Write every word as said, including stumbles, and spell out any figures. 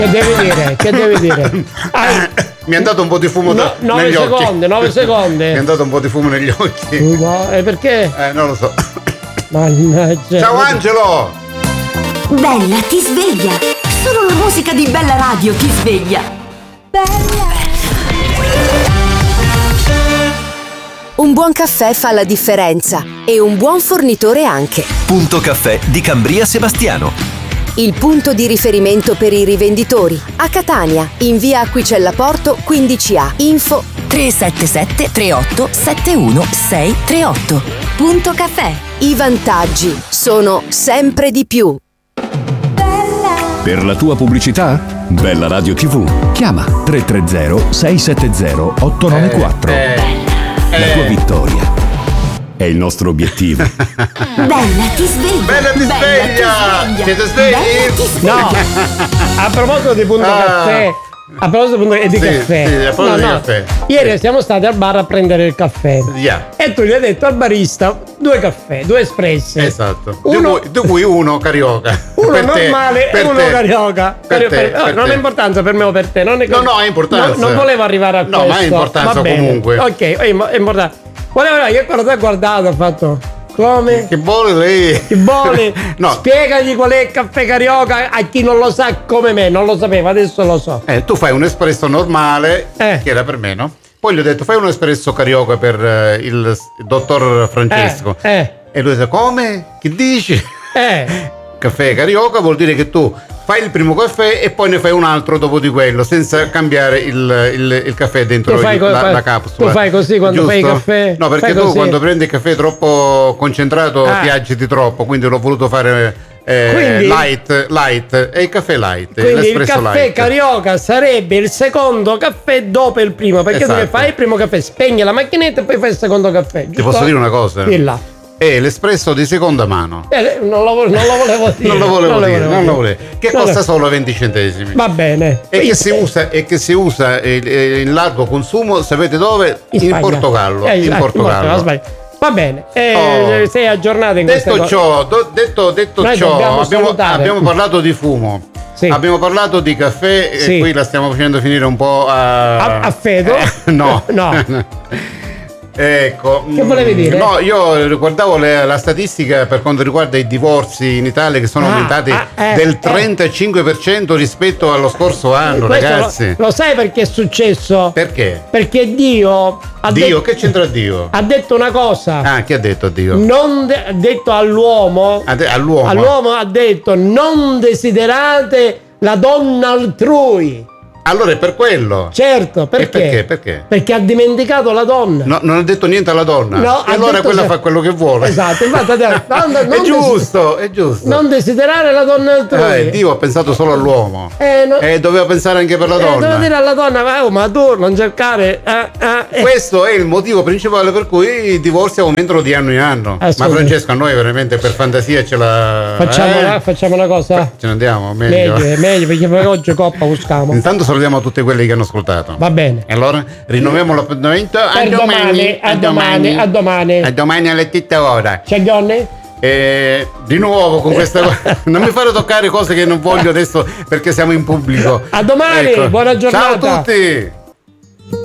Che devi dire? Che devi dire? Ah, mi è andato un po' di fumo no, nove negli secondi, occhi. nove secondi. Mi è andato un po' di fumo negli occhi. No, e perché? Eh, non lo so. Mannaggia. Ciao Angelo! Bella ti sveglia. Solo la musica di Bella Radio ti sveglia. Bella. Un buon caffè fa la differenza e un buon fornitore anche. Punto Caffè di Cambria Sebastiano. Il punto di riferimento per i rivenditori. A Catania, in via Acquicella Porto quindici A. Info tre sette sette tre otto sette uno sei tre otto. Punto Caffè. I vantaggi sono sempre di più. Per la tua pubblicità? Bella Radio tivù. Chiama tre tre zero sei sette zero otto nove quattro. Eh, eh, La tua eh. vittoria è il nostro obiettivo. Bella ti sveglia. Bella ti sveglia. Siete svegli? Bella ti sveglia. No, a proposito di punto Ah. caffè, a proposito di, punto, di Sì, caffè, sì, a proposito di caffè. Ieri siamo stati al bar a prendere il caffè. Yeah. E tu gli hai detto al barista due caffè, due espressi. Esatto. Uno, di, cui, di cui uno carioca. uno Per te, normale per e uno te. carioca. Per te, Per- no, per non te. ha importanza per me o per te. Non è No, no, ha importanza. Non, non volevo arrivare a No, questo. ma ha importanza Va bene. comunque. Ok, è im- è importante. Volevo che quando ti ha guardato ha fatto come? Che vuole lei? Che vuole? No. Spiegagli qual è il caffè carioca a chi non lo sa come me, non lo sapeva, adesso lo so. Eh, tu fai un espresso normale, Eh. che era per me, no? Poi gli ho detto fai un espresso carioca per eh, il, il dottor Francesco. Eh, eh, E lui dice come? Che dici? eh. Caffè carioca vuol dire che tu fai il primo caffè e poi ne fai un altro dopo di quello, senza cambiare il, il, il caffè dentro Tu fai co- la, fai- la capsula. tu fai così quando Giusto? fai il caffè? No, perché Fai tu così? quando prendi il caffè troppo concentrato Ah. ti agiti troppo, quindi l'ho voluto fare eh, Quindi- light, light, e il caffè light, Quindi il l'espresso caffè light. carioca sarebbe il secondo caffè dopo il primo, perché tu Esatto. che fai il primo caffè, spegni la macchinetta e poi fai il secondo caffè. Ti posso dire una cosa? Di là. È l'espresso di seconda mano. Eh, non, lo, non lo volevo dire. Non lo volevo dire, non lo volevo. Che Non costa lo- solo venti centesimi. Va bene. E che, si usa, e che si usa il- in largo consumo, sapete dove? In, Spagna. Portogallo. Eh, in eh, Portogallo. sbaglio. Va bene, eh, Oh. sei aggiornato in queste Detto cose. ciò, do- detto, detto Noi ciò dobbiamo abbiamo, salutare. abbiamo parlato di fumo. Sì. Abbiamo parlato di caffè Sì. e qui la stiamo facendo finire un po' a. A- a Fedo? Eh, no. No. Ecco. Che volevi dire? No, io riguardavo le- la statistica per quanto riguarda i divorzi in Italia che sono Ah, aumentati ah, eh, del eh. trentacinque per cento rispetto allo scorso anno, Questo ragazzi. Lo, lo sai perché è successo? Perché? Perché Dio ha, Dio, det- che c'entra Dio? ha detto una cosa. Ah, chi ha detto Dio? Non de- ha detto all'uomo. Ha de- all'uomo. All'uomo ha detto: non desiderate la donna altrui. Allora è per quello. Certo, perché? perché? Perché? Perché ha dimenticato la donna. No, non ha detto niente alla donna. No, e ha allora detto quella se- fa quello che vuole. Esatto, infatti ha detto, non, non è desi- giusto, è giusto. non desiderare la donna altrui. Eh, Dio ha pensato solo all'uomo. Eh, no- E doveva pensare anche per la Eh, devo donna. dire alla donna, ma, oh, ma tu non cercare. eh, eh, eh. Questo è il motivo principale per cui i divorzi aumentano di anno in anno. Ma Assolutamente. Francesco, a noi veramente per fantasia ce la. Facciamo, eh? una, facciamo una cosa. Ce ne andiamo, meglio. Meglio, è meglio, perché poi oggi coppa buscamo. Intanto salutiamo tutti quelli che hanno ascoltato. Va bene. E allora rinnoviamo l'appuntamento a Per domani, a domani, a domani. A domani alle stesse ore. C'è donne? E di nuovo con questa cosa. Non mi fare toccare cose che non voglio adesso perché siamo in pubblico. A domani, Ecco. buona giornata. Ciao a tutti.